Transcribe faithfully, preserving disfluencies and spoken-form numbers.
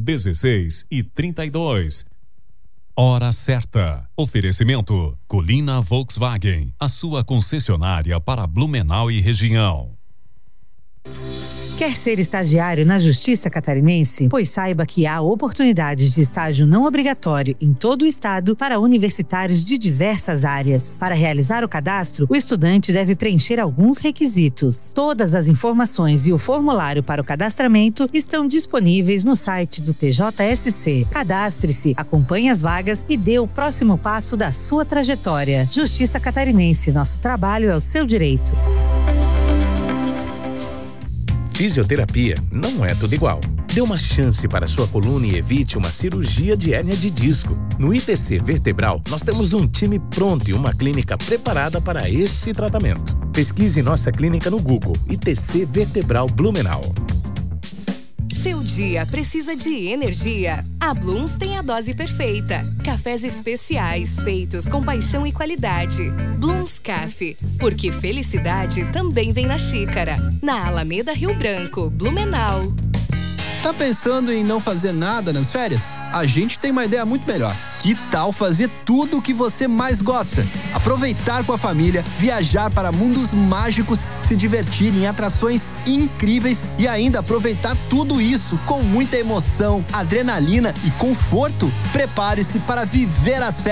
dezesseis e trinta e dois. Hora certa. Oferecimento Colina Volkswagen, a sua concessionária para Blumenau e região. Quer ser estagiário na Justiça Catarinense? Pois saiba que há oportunidades de estágio não obrigatório em todo o estado para universitários de diversas áreas. Para realizar o cadastro, o estudante deve preencher alguns requisitos. Todas as informações e o formulário para o cadastramento estão disponíveis no site do T J S C. Cadastre-se, acompanhe as vagas e dê o próximo passo da sua trajetória. Justiça Catarinense, nosso trabalho é o seu direito. Fisioterapia não é tudo igual. Dê uma chance para sua coluna e evite uma cirurgia de hérnia de disco. No I T C Vertebral, nós temos um time pronto e uma clínica preparada para esse tratamento. Pesquise nossa clínica no Google, I T C Vertebral Blumenau. Seu dia precisa de energia. A Blooms tem a dose perfeita. Cafés especiais feitos com paixão e qualidade. Blooms Café, porque felicidade também vem na xícara. Na Alameda Rio Branco, Blumenau. Tá pensando em não fazer nada nas férias? A gente tem uma ideia muito melhor. Que tal fazer tudo o que você mais gosta? Aproveitar com a família, viajar para mundos mágicos, se divertir em atrações incríveis e ainda aproveitar tudo isso com muita emoção, adrenalina e conforto? Prepare-se para viver as férias